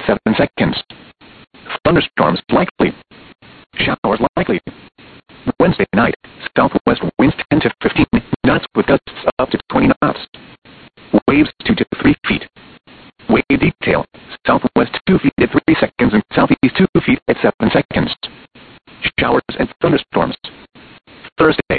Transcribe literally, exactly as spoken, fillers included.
seven seconds. Thunderstorms likely. Showers likely. Wednesday night, southwest winds ten to fifteen knots with gusts up to twenty knots. Waves two to three feet. Wave detail, southwest two feet at three seconds and southeast two feet at seven seconds. Showers and thunderstorms. Thursday,